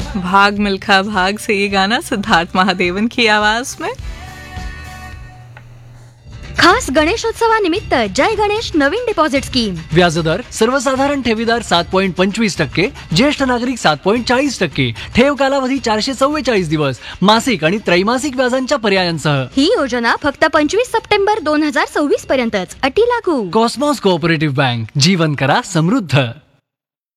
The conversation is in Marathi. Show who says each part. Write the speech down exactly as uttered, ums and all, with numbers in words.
Speaker 1: भाग मिल्खा भाग से ये गाना सिद्धार्थ महादेवन की आवाज में।
Speaker 2: खास गणेशोत्सवानिमित्त जय गणेश नवीन डिपॉझिट स्कीम.
Speaker 3: व्याजदर सर्वसाधारण ठेवीदार सात पॉईंट पंचवीस टक्के, ज्येष्ठ नागरिक सात पॉईंट चाळीस टक्के, ठेव कालावधी चारशे चव्वेचाळीस दिवस, मासिक आणि त्रैमासिक व्याजांच्या पर्यायांसह.
Speaker 2: ही योजना फक्त पंचवीस सप्टेंबर दोन हजार सव्वीस पर्यंतच. अटी लागू.
Speaker 3: कॉस्मॉस कोऑपरेटिव्ह बँक, जीवन करा समृद्ध.